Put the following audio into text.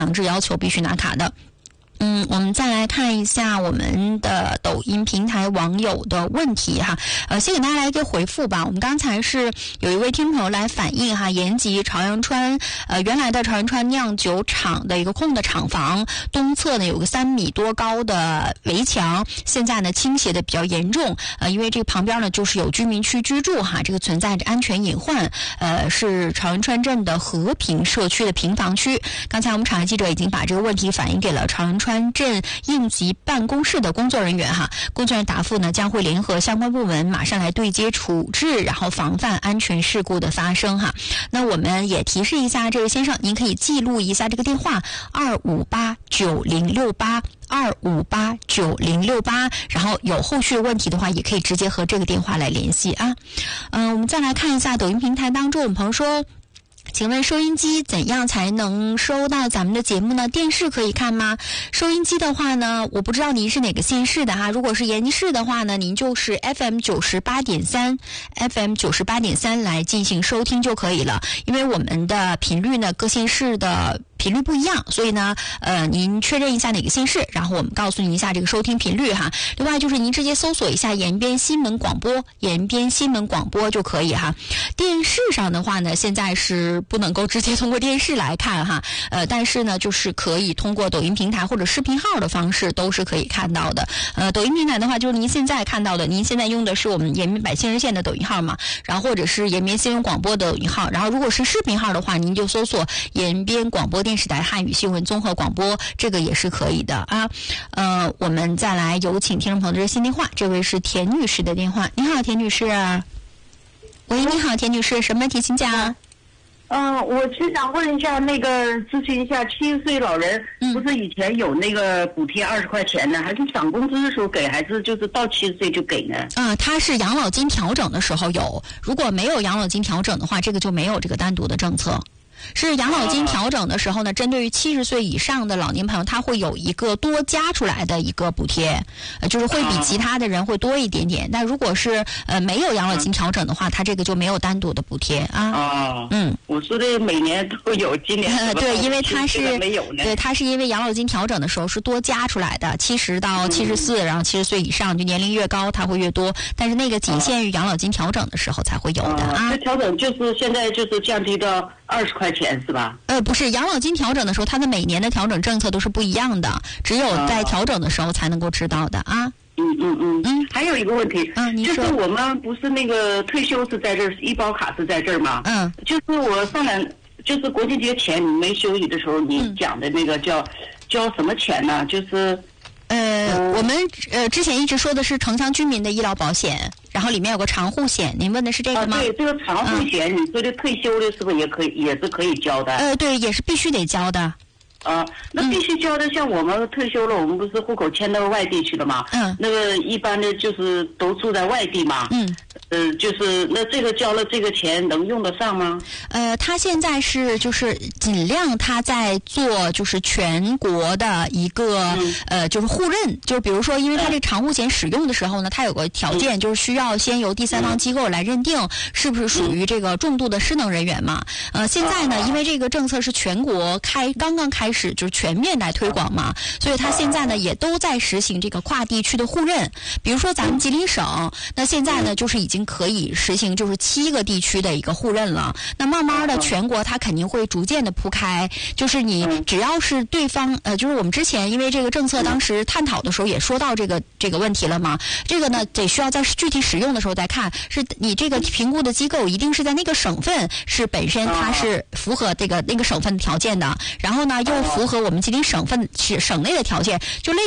强制要求必须拿卡的。我们再来看一下我们的抖音平台网友的问题哈，先给大家来一个回复吧。我们刚才是有一位听众朋友来反映哈，延吉朝阳川原来的朝阳川酿酒厂的一个空的厂房东侧呢有个3米多高的围墙，现在呢倾斜的比较严重，因为这个旁边呢就是有居民区居住哈，这个存在着安全隐患，是朝阳川镇的和平社区的平房区。刚才我们场外记者已经把这个问题反映给了朝阳川镇应急办公室的工作人员哈，工作人员答复呢将会联合相关部门马上来对接处置，然后防范安全事故的发生哈。那我们也提示一下这位先生，您可以记录一下这个电话2589068，2589068，然后有后续问题的话也可以直接和这个电话来联系啊。我们再来看一下抖音平台当中，我们朋友说，请问收音机怎样才能收到咱们的节目呢？电视可以看吗？收音机的话呢，我不知道您是哪个县市的哈。如果是延吉市的话呢，您就是 FM98.3 来进行收听就可以了。因为我们的频率呢，各县市的频率不一样，所以呢，您确认一下哪个县市，然后我们告诉您一下这个收听频率哈。另外就是您直接搜索一下延边新闻广播，延边新闻广播就可以哈。电视上的话呢，现在是不能够直接通过电视来看哈，但是呢，就是可以通过抖音平台或者视频号的方式都是可以看到的。抖音平台的话，就是您现在看到的，您现在用的是我们延边百姓热线的抖音号嘛，然后或者是延边新闻广播的抖音号，然后如果是视频号的话，您就搜索延边广播电视台汉语新闻综合广播，这个也是可以的啊。我们再来有请听众朋友的热线电话，这位是田女士的电话。你好，田女士。喂，你好，田女士，什么问题请讲？ 我是想问一下，那个咨询一下，70岁老人不是以前有那个补贴20块钱呢，还是涨工资的时候给，还是就是到70岁就给呢？ 它是养老金调整的时候有，如果没有养老金调整的话，这个就没有这个单独的政策。是养老金调整的时候呢，针对于70岁以上的老年朋友，他会有一个多加出来的一个补贴，就是会比其他的人会多一点点。但如果是没有养老金调整的话，他这个就没有单独的补贴啊。 我说的每年都有，今年对，因为它是没有呢。 对，它是因为养老金调整的时候是多加出来的，70到74，然后70岁以上就年龄越高，它会越多。但是那个仅限于养老金调整的时候才会有的啊。 这调整就是现在就是降低到20块钱是吧？ 不是，养老金调整的时候，它的每年的调整政策都是不一样的，只有在调整的时候才能够知道的啊。 还有一个问题，就是我们不是那个退休是在这儿，医保卡是在这儿吗？就是我上来就是国庆节前你没休息的时候，你讲的那个交什么钱呢？就是我们之前一直说的是城乡居民的医疗保险，然后里面有个长户险，您问的是这个吗？ 对，这个长户险，你说的退休的是不是也是可以交的？ 对，也是必须得交的。 那必须交的，像我们退休了，我们不是户口迁到外地去了吗？那个一般的就是都住在外地嘛。就是那这个交了这个钱能用得上吗？ 他现在是就是尽量他在做就是全国的一个就是互认，就是比如说，因为他这长户险使用的时候呢，它有个条件，就是需要先由第三方机构来认定是不是属于这个重度的失能人员嘛。现在呢，因为这个政策是全国刚刚开始就是全面来推广嘛，所以他现在呢也都在实行这个跨地区的互认。比如说咱们吉林省，那现在呢就是已经可以实行就是7个地区的一个互认了。那慢慢的全国它肯定会逐渐的铺开，就是你只要是对方就是我们之前因为这个政策当时探讨的时候也说到这个问题了嘛。这个呢得需要在具体使用的时候再看，是你这个评估的机构一定是在那个省份是本身它是符合那个省份的条件的，然后呢又符合我们吉林省内的条件，就类